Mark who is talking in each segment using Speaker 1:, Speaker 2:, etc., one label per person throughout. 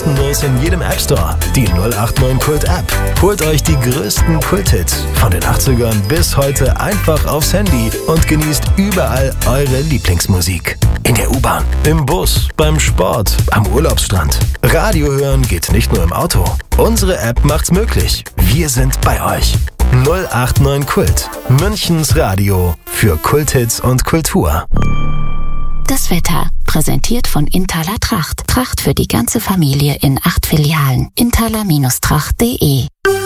Speaker 1: kostenlos in jedem App Store. Die 089 Kult App. Holt euch die größten Kulthits von den 80ern bis heute einfach aufs Handy und genießt überall eure Lieblingsmusik. In der U-Bahn, im Bus, beim Sport, am Urlaubsstrand. Radio hören geht nicht nur im Auto. Unsere App macht's möglich. Wir sind bei euch. 089 Kult. Münchens Radio für Kulthits und Kultur.
Speaker 2: Das Wetter, präsentiert von Inthaler Tracht. Tracht für die ganze Familie in 8 Filialen. Inthaler-tracht.de.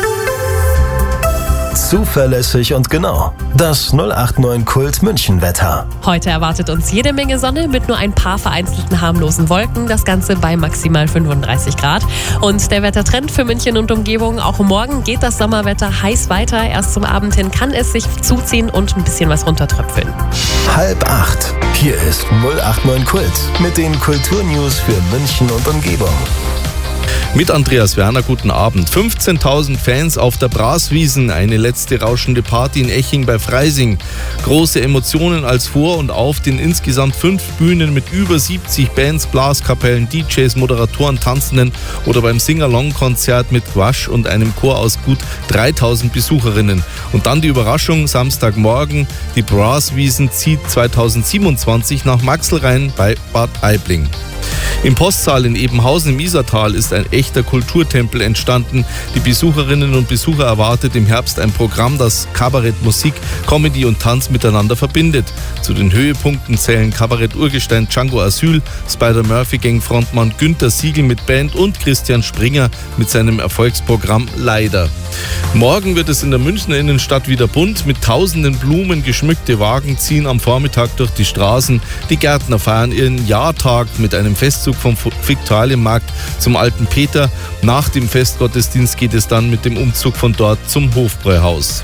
Speaker 1: Zuverlässig und genau. Das 089 Kult München Wetter.
Speaker 3: Heute erwartet uns jede Menge Sonne mit nur ein paar vereinzelten harmlosen Wolken. Das Ganze bei maximal 35 Grad. Und der Wettertrend für München und Umgebung. Auch morgen geht das Sommerwetter heiß weiter. Erst zum Abend hin kann es sich zuziehen und ein bisschen was runtertröpfeln.
Speaker 1: 7:30. Hier ist 089 Kult mit den Kulturnews für München und Umgebung.
Speaker 4: Mit Andreas Werner, guten Abend. 15.000 Fans auf der Braswiesen, eine letzte rauschende Party in Eching bei Freising. Große Emotionen als vor und auf den insgesamt 5 Bühnen mit über 70 Bands, Blaskapellen, DJs, Moderatoren, Tanzenden oder beim Sing-Along-Konzert mit Quasch und einem Chor aus gut 3.000 Besucherinnen. Und dann die Überraschung, Samstagmorgen, die Braswiesen zieht 2027 nach Maxlrhein bei Bad Aibling. Im Postsaal in Ebenhausen im Isartal ist ein echter Kulturtempel entstanden. Die Besucherinnen und Besucher erwartet im Herbst ein Programm, das Kabarett, Musik, Comedy und Tanz miteinander verbindet. Zu den Höhepunkten zählen Kabarett-Urgestein Django Asyl, Spider-Murphy-Gang-Frontmann Günther Siegel mit Band und Christian Springer mit seinem Erfolgsprogramm Leider. Morgen wird es in der Münchner Innenstadt wieder bunt. Mit tausenden Blumen geschmückte Wagen ziehen am Vormittag durch die Straßen. Die Gärtner feiern ihren Jahrtag mit einem Festzug vom Viktualienmarkt zum Alten Peter. Nach dem Festgottesdienst geht es dann mit dem Umzug von dort zum Hofbräuhaus.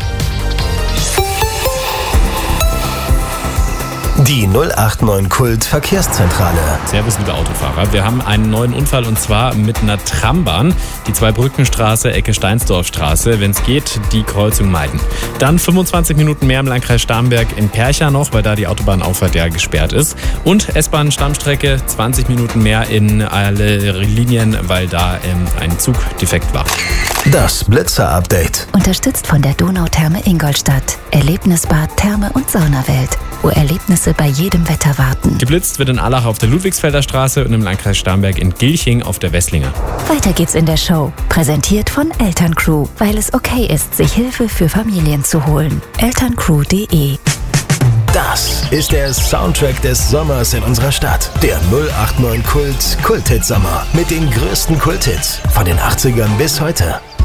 Speaker 1: Die 089 Kult Verkehrszentrale.
Speaker 5: Servus, liebe Autofahrer. Wir haben einen neuen Unfall und zwar mit einer Trambahn. Die Zweibrückenstraße, Ecke Steinsdorfstraße. Wenn es geht, die Kreuzung meiden. Dann 25 Minuten mehr im Landkreis Starnberg in Percha noch, weil da die Autobahnauffahrt ja gesperrt ist. Und S-Bahn-Stammstrecke 20 Minuten mehr in alle Linien, weil da ein Zug defekt war.
Speaker 1: Das Blitzer-Update.
Speaker 2: Unterstützt von der Donautherme Ingolstadt. Erlebnisbad, Therme und Saunawelt, wo Erlebnisse bei jedem Wetter warten.
Speaker 5: Geblitzt wird in Allach auf der Ludwigsfelder Straße und im Landkreis Starnberg in Gilching auf der Wesslinger.
Speaker 2: Weiter geht's in der Show. Präsentiert von Elterncrew, weil es okay ist, sich Hilfe für Familien zu holen. Elterncrew.de.
Speaker 1: Das ist der Soundtrack des Sommers in unserer Stadt. Der 089 Kult Kulthit Sommer mit den größten Kulthits von den 80ern bis heute.